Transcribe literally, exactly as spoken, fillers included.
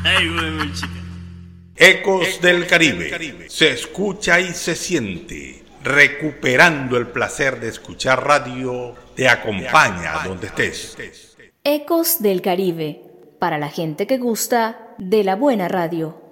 Ay, bueno, chica. Ecos del Caribe. Se escucha y se siente. Recuperando el placer de escuchar radio, te acompaña a donde estés. Ecos del Caribe. Para la gente que gusta de la buena radio.